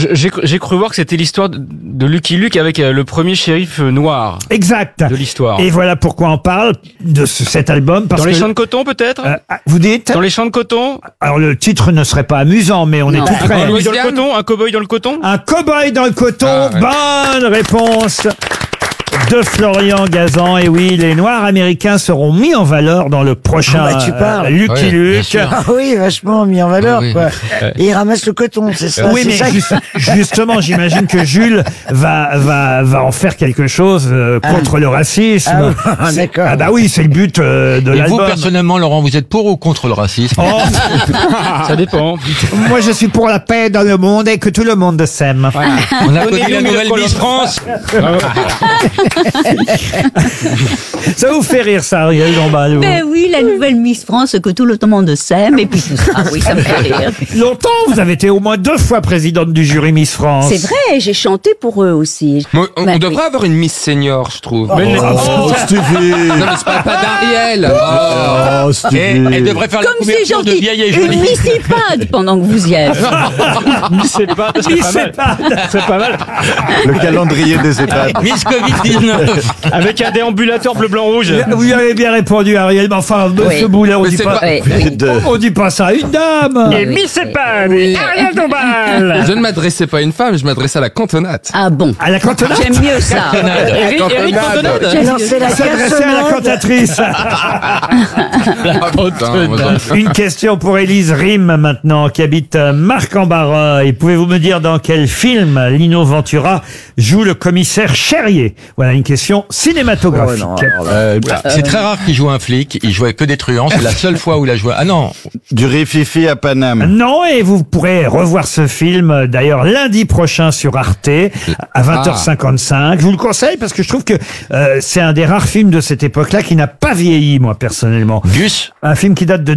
J'ai cru voir que c'était l'histoire de Lucky Luke avec le premier shérif noir. Exact. De l'histoire. Et voilà pourquoi on parle de cet album. Parce dans les que, champs de coton, peut-être vous dites? Dans les champs de coton. Alors, le titre ne serait pas amusant, mais on est tout près. Un cow-boy dans le coton. Un cow-boy dans le coton. Un cow-boy dans le coton. Bonne réponse de Florian Gazan. Et oui, les Noirs américains seront mis en valeur dans le prochain tu parles. Lucky Luke. Ah oui, vachement mis en valeur, quoi. Et il ramasse le coton, c'est ça. Oui, mais justement, j'imagine que Jules va en faire quelque chose contre le racisme. D'accord. Ah bah oui, c'est le but de l'album. Et vous, personnellement, Laurent, vous êtes pour ou contre le racisme? Ça dépend. Moi, je suis pour la paix dans le monde et que tout le monde s'aime. Voilà. On a connu la nouvelle Miss France. Ça vous fait rire, ça, Ariel Dombal? Ben oui, la nouvelle Miss France que tout le monde s'aime et puis tout ça. Oui, ça me fait rire. Longtemps, vous avez été au moins 2 fois présidente du jury Miss France. C'est vrai, j'ai chanté pour eux aussi. On devrait avoir une Miss Senior, je trouve. Stevie. Non, mais c'est pas d'Ariel. Elle devrait faire la Comme c'est couverture de gentil, Vieille et une Jolie. Miss EHPAD pendant que vous y êtes. C'est pas mal. C'est pas mal. Le calendrier des EHPAD. Miss Covid-19. Avec un déambulateur bleu-blanc-rouge. Vous avez bien répondu, Ariel, mais enfin, ce boulet, on Mais dit c'est pas, on dit pas ça à une dame. Et Miss EHPAD, Ariel Dombal. Je ne m'adressais pas à une femme, je m'adressais à la cantonate. Ah bon. À la cantonade. J'aime mieux ça. Eric Cantonade. Alors, c'est la S'adresser à la cantatrice. Une question pour Élise Rim maintenant, qui habite Marc-en-Barreuil. Pouvez-vous me dire dans quel film Lino Ventura joue le commissaire Cherrier? Voilà une question cinématographique. C'est très rare qu'il joue un flic. Il jouait que des truands. C'est la seule fois où il a joué. Ah non. Du rififi à Paname. Non, et vous pourrez revoir ce film d'ailleurs lundi prochain sur Arte à 20h55. Je vous le conseille parce que je trouve que c'est un des rares films de cette époque-là qui n'a pas vieilli, moi personnellement. Gus. Un film qui date de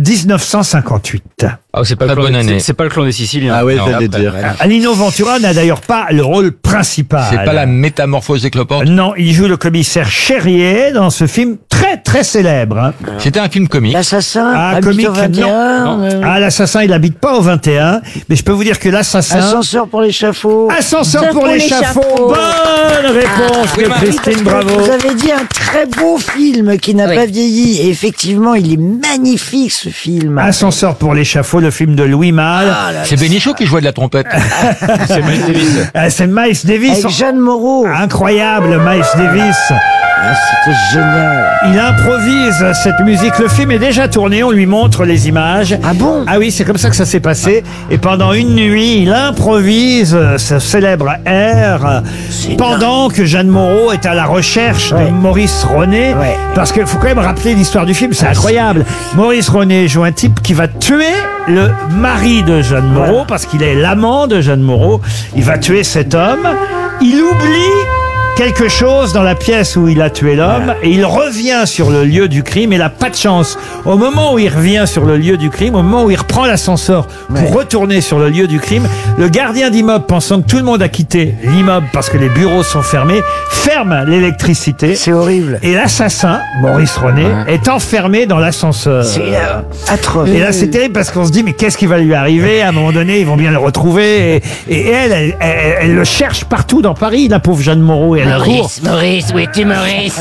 1958. Ah, c'est pas, Très bonne année. C'est pas le clan des Siciliens. Ah oui, Non, j'allais après, dire. Lino Ventura n'a d'ailleurs pas le rôle principal. C'est pas la métamorphose des cloportes. Non, il joue le commissaire Cherrier dans ce film très très célèbre. Hein. C'était un film comique. L'assassin, Ah, habite comique, au 21. non. Ah, l'assassin, il habite pas au 21, mais je peux vous dire que l'assassin... Ascenseur pour l'échafaud. Ascenseur pour l'échafaud. Bonne réponse de Christine Bravo. Vous avez dit un très beau film qui n'a pas vieilli. Et effectivement, il est magnifique, ce film. Ascenseur pour l'échafaud, le film de Louis Malle. C'est Bénichou qui jouait de la trompette. C'est Miles Davis. C'est Miles Davis. Avec Jeanne Moreau. Incroyable, Miles Davis. C'était génial. Il improvise cette musique. Le film est déjà tourné, on lui montre les images. Ah bon? Ah oui, c'est comme ça que ça s'est passé. Et pendant une nuit, il improvise ce célèbre air pendant que Jeanne Moreau est à la recherche de Maurice Ronet. Ouais. Parce qu'il faut quand même rappeler l'histoire du film, c'est incroyable. Maurice Ronet joue un type qui va tuer le mari de Jeanne Moreau parce qu'il est l'amant de Jeanne Moreau. Il va tuer cet homme. Il oublie quelque chose dans la pièce où il a tué l'homme et il revient sur le lieu du crime et il n'a pas de chance. Au moment où il revient sur le lieu du crime, au moment où il reprend l'ascenseur pour retourner sur le lieu du crime, le gardien d'immeuble, pensant que tout le monde a quitté l'immeuble parce que les bureaux sont fermés, ferme l'électricité. C'est horrible. Et l'assassin, Maurice Ronet, est enfermé dans l'ascenseur. C'est atroce. Et là, c'est terrible parce qu'on se dit, mais qu'est-ce qui va lui arriver? À un moment donné, ils vont bien le retrouver. Et elle le cherche partout dans Paris, la pauvre Jeanne Moreau. Et elle court. Maurice, où es-tu, Maurice?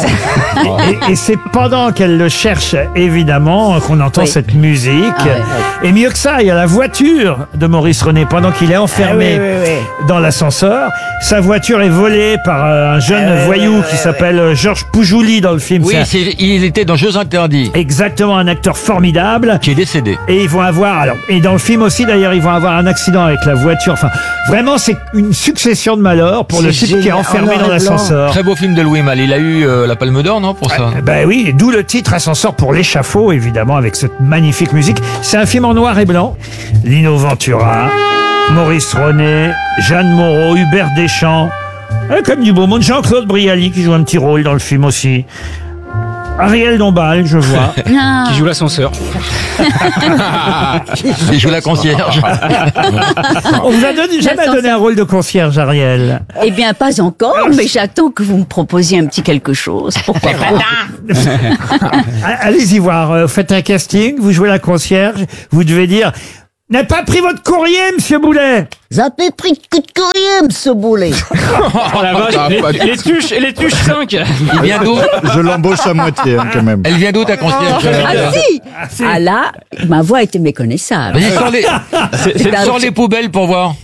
Et c'est pendant qu'elle le cherche, évidemment, qu'on entend cette musique. Et mieux que ça, il y a la voiture de Maurice Ronet pendant qu'il est enfermé dans l'ascenseur. Sa voiture est volée par un jeune voyou qui s'appelle Georges Poujouli dans le film. Oui, il était dans Jeux Interdits. Exactement, un acteur formidable. Qui est décédé. Et ils vont avoir, alors, et dans le film aussi d'ailleurs, ils vont avoir un accident avec la voiture. Enfin, vraiment, c'est une succession de malheurs pour le type qui est enfermé dans l'ascenseur. Très beau film de Louis Malle. Il a eu la Palme d'Or, non, pour ça? Ben oui, d'où le titre Ascenseur pour l'échafaud, évidemment, avec cette magnifique musique. C'est un film en noir et blanc. Lino Ventura, Maurice Ronet, Jeanne Moreau, Hubert Deschamps, comme du beau monde, Jean-Claude Brialy qui joue un petit rôle dans le film aussi. Ariel Dombal, je vois. Qui joue l'ascenseur. Il joue la concierge. On vous a jamais donné un rôle de concierge, Ariel? Eh bien, pas encore, mais j'attends que vous me proposiez un petit quelque chose. Pourquoi pas? Allez-y voir, faites un casting, vous jouez la concierge, vous devez dire... N'avez pas pris votre courrier, monsieur Boulet? Vous avez pris que de courrier, monsieur Boulet. Oh la vache, les tuches 5. Il vient d'où? Je l'embauche à moitié, hein, quand même. Elle vient d'où ta concierge? Ah si. Ah là, ma voix était méconnaissable. Vas-y, sors les poubelles pour voir.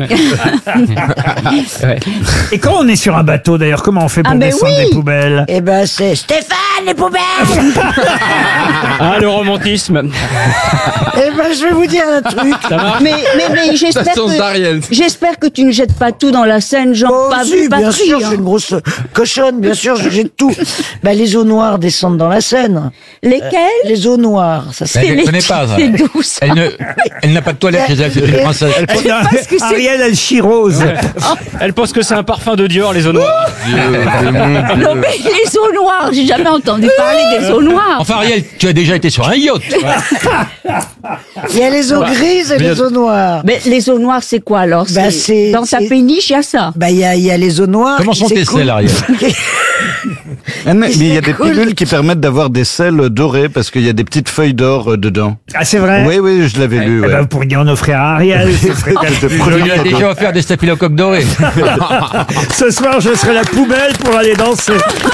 Et quand on est sur un bateau, d'ailleurs, comment on fait pour Ah, mais descendre oui. les poubelles? Eh ben, c'est Stéphane, les poubelles. Ah, le romantisme. Eh ben, je vais vous dire un truc. Mais j'espère que tu ne jettes pas tout dans la Seine, genre Oh, pas si, vu, pas bien pris. sûr, hein. je suis une grosse cochonne, bien sûr, je jette tout. Ben, les eaux noires descendent dans la Seine. Lesquelles? Les eaux noires, ça Elle c'est... ne connaît pas, ça. C'est douce. Elle n'a pas de toilette chez elle, c'est une princesse. parce que c'est- Ariel, elle chirose. Elle pense que c'est un parfum de Dior, les eaux noires. Non mais les eaux noires, j'ai jamais entendu parler des eaux noires. Enfin, Ariel, tu as déjà été sur un yacht. Il y a les eaux grises et les eaux noires. Mais les eaux noires, c'est quoi alors? Bah, c'est- Dans ta c'est- péniche, il y a ça. Ben, il y a les eaux noires. Comment sont c'est tes selles, Ariel? Ah, mais il y a des cool. pilules qui permettent d'avoir des selles dorées parce qu'il y a des petites feuilles d'or dedans. Ah, c'est vrai? Oui, oui, je l'avais lu. Eh Ouais. ben, vous pourriez en offrir à Ariel. Ce serait bien De plus Je premier lui ai cadeau. déjà offert des staphylocoques dorés. Ce soir, je serai la poubelle pour aller danser.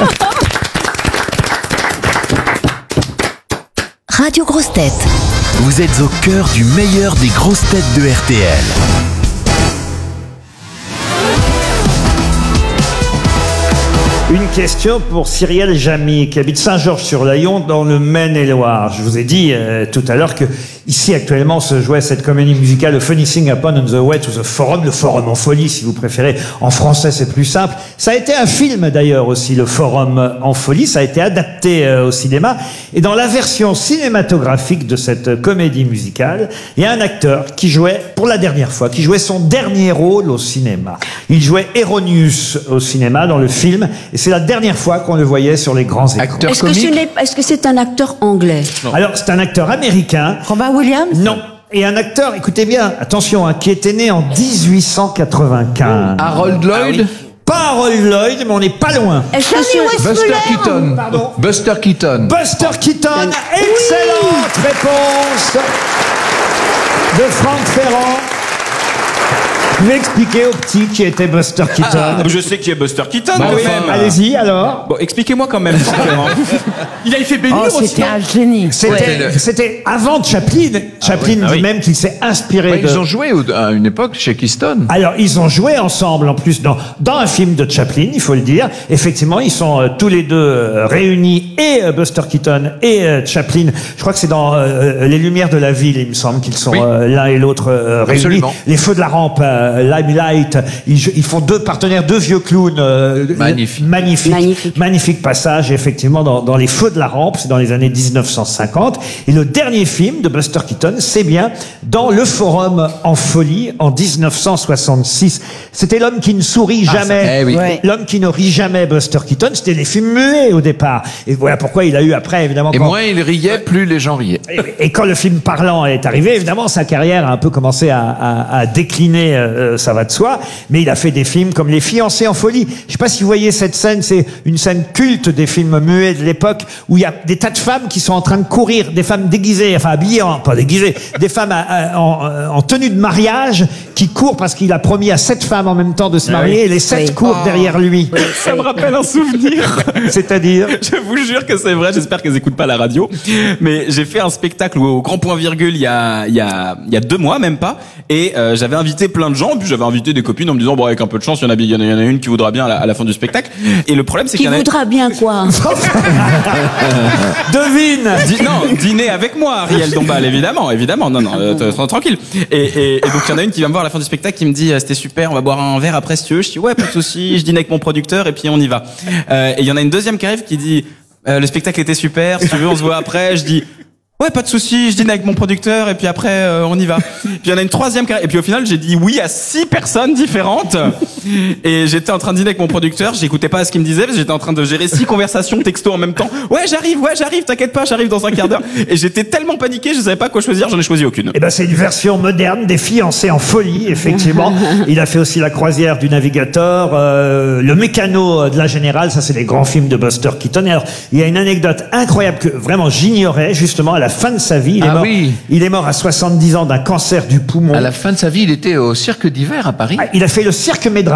Radio Grosses Têtes. Vous êtes au cœur du meilleur des grosses têtes de RTL. Une question pour Cyrielle Jamy, qui habite Saint-Georges-sur-Layon, dans le Maine-et-Loire. Je vous ai dit tout à l'heure que ici, actuellement, se jouait cette comédie musicale, The Funny Thing Happened on the Way to the Forum, le Forum en folie, si vous préférez. En français, c'est plus simple. Ça a été un film, d'ailleurs, aussi, le Forum en folie. Ça a été adapté au cinéma. Et dans la version cinématographique de cette comédie musicale, il y a un acteur qui jouait, pour la dernière fois, qui jouait son dernier rôle au cinéma. Il jouait Eronius au cinéma, dans le film. Et c'est la dernière fois qu'on le voyait sur les grands écrans. Acteur Est-ce que comique. est-ce que c'est un acteur anglais? Alors, c'est un acteur américain. Robin Williams? Non. Et un acteur, écoutez bien, attention, qui était né en 1895. Harold Lloyd. Pas Harold Lloyd, mais on n'est pas loin. Est-ce que c'est... Buster Keaton. Pardon. Buster Keaton. Buster Keaton, excellente réponse de Franck Ferrand. Je vais expliquer au petit qui était Buster Keaton. Je sais qui est Buster Keaton, Bah quand oui. même. Allez-y, alors. Bon, expliquez-moi quand même. Il avait fait bénir aussi. C'était un génie. C'était avant Chaplin. Chaplin dit même qu'il s'est inspiré de... Ils ont joué à une époque chez Keystone. Alors, ils ont joué ensemble, en plus, dans un film de Chaplin, il faut le dire. Effectivement, ils sont tous les deux réunis, et Buster Keaton et Chaplin. Je crois que c'est dans Les Lumières de la Ville, il me semble qu'ils sont l'un et l'autre réunis. Absolument. Les Feux de la Rampe, Limelight, ils font deux partenaires, deux vieux clowns. Magnifique passage, effectivement, dans Les Feux de la Rampe, c'est dans les années 1950. Et le dernier film de Buster Keaton, c'est bien dans Le Forum en folie, en 1966. C'était L'homme qui ne sourit jamais. Ouais. L'homme qui ne rit jamais, Buster Keaton. C'était des films muets au départ. Et voilà pourquoi il a eu après, évidemment... Et moins il riait, plus les gens riaient. Et quand le film parlant est arrivé, évidemment, sa carrière a un peu commencé à décliner, ça va de soi. Mais il a fait des films comme Les Fiancés en folie. Je sais pas si vous voyez cette scène, c'est une scène culte des films muets de l'époque, où il y a des tas de femmes qui sont en train de courir, des femmes déguisées, enfin habillées, pas déguisées, des femmes en tenue de mariage, qui courent parce qu'il a promis à 7 femmes en même temps de se marier, et les 7 courent derrière lui. Ça me rappelle un souvenir. C'est-à-dire... Je vous jure que c'est vrai, j'espère qu'elles écoutent pas la radio. Mais j'ai fait un spectacle au Grand Point Virgule il y a 2 mois, même pas. Et j'avais invité plein de gens, puis j'avais invité des copines en me disant, bon, avec un peu de chance, il y en a une qui voudra bien à la fin du spectacle. Et le problème, c'est qu'il Qui y en a... voudra bien quoi? Devine. Non, dîner avec moi, Ariel Dombal, évidemment. Non, tranquille. Et donc, il y en a une qui va me voir à la fin du spectacle, qui me dit, c'était super, on va boire un verre après, si tu veux. Je dis, ouais, pas de souci, je dîne avec mon producteur, et puis on y va. Et il y en a une deuxième qui arrive qui dit, le spectacle était super, si tu veux, on se voit après. Je dis, ouais, pas de souci, je dîne avec mon producteur, et puis après, on y va. Puis il y en a une troisième qui arrive, et puis au final, j'ai dit oui à 6 personnes différentes. Et j'étais en train de dîner avec mon producteur, j'écoutais pas ce qu'il me disait parce que j'étais en train de gérer 6 conversations texto en même temps. Ouais, j'arrive, t'inquiète pas, j'arrive dans un quart d'heure. Et j'étais tellement paniqué, je savais pas quoi choisir, j'en ai choisi aucune. Eh ben, c'est une version moderne des Fiancés en folie, effectivement. Il a fait aussi La croisière du navigateur, Le mécano de la Générale, ça c'est les grands films de Buster Keaton. Et alors, il y a une anecdote incroyable que vraiment j'ignorais, justement, à la fin de sa vie. Il est mort à 70 ans d'un cancer du poumon. À la fin de sa vie, il était au cirque d'hiver à Paris. Il a fait le cirque Médras.